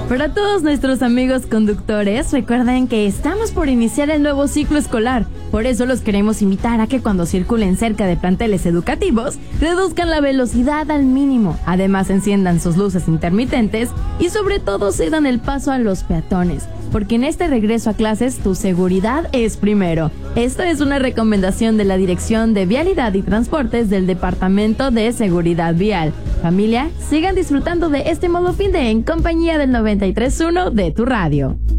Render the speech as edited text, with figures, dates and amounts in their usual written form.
Para todos nuestros amigos conductores, recuerden que estamos por iniciar el nuevo ciclo escolar. Por eso los queremos invitar a que cuando circulen cerca de planteles educativos, reduzcan la velocidad al mínimo. Además, enciendan sus luces intermitentes y sobre todo cedan el paso a los peatones. Porque en este regreso a clases, tu seguridad es primero. Esta es una recomendación de la Dirección de Vialidad y Transportes del Departamento de Seguridad Vial. Familia, sigan disfrutando de este modo fin de en compañía del 93.1 de tu radio.